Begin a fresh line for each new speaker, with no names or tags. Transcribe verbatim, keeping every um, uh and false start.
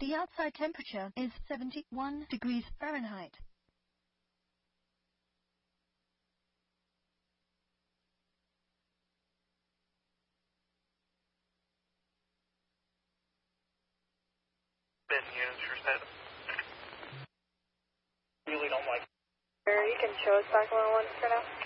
The outside temperature is seventy-one degrees Fahrenheit.
Ben units for seven.
Really don't like.
You can show us back one oh one for now.